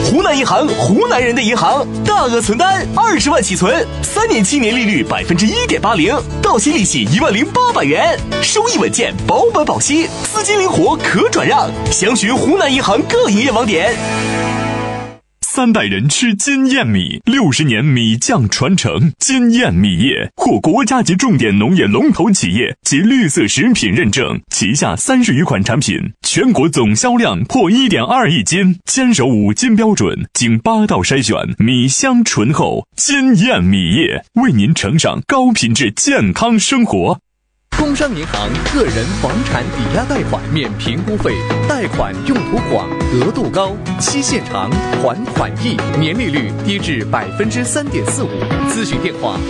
湖南银行，湖南人的银行，大额存单20万起存，3年期年利率1.80%，到期利息10800元，收益稳健，保本保息，资金灵活可转让。详询湖南银行各营业网点。 3代人吃金燕米，60年米酱传承。金燕米业获国家级重点农业龙头企业及绿色食品认证，旗下30余款产品，全国总销量破1.2亿斤，坚守5金标准，经8道筛选，米香醇厚。金燕米业为您呈上高品质健康生活。 工商银行个人房产抵押贷款免评估费，贷款用途广，额度高，期限长，还款易，年利率低至3.45%。咨询电话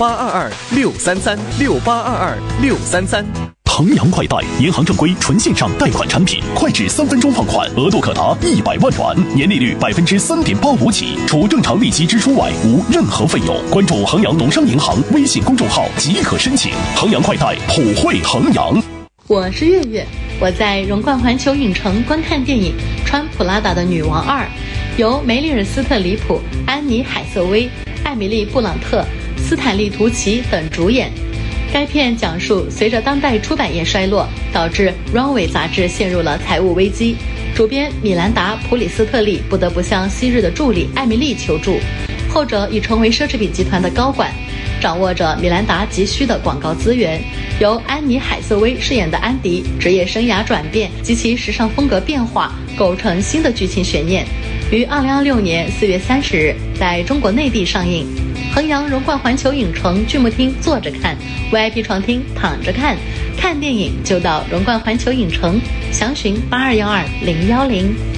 68226336822633。 衡阳快贷，银行正规纯线上贷款产品，快至3分钟放款，额度可达100万元，年利率3.85%起，除正常利息支出外，无任何费用。关注衡阳农商银行微信公众号即可申请。衡阳快贷，普惠衡阳。 我是月月，我在荣冠环球影城观看电影《穿普拉达的女王2》，由梅丽尔·斯特里普、安妮·海瑟薇、艾米丽·布朗特、斯坦利·图奇等主演。该片讲述随着当代出版业衰落，导致 Runway 杂志陷入了财务危机，主编米兰达·普里斯特利不得不向昔日的助理艾米丽求助，后者已成为奢侈品集团的高管，掌握着米兰达急需的广告资源。由安妮·海瑟薇饰演的安迪职业生涯转变及其时尚风格变化，构成新的剧情悬念，于2026年4月30日在中国内地上映。衡阳荣冠环球影城剧目厅坐着看， VIP 床厅躺着看，看电影就到荣冠环球影城，详询8212-010。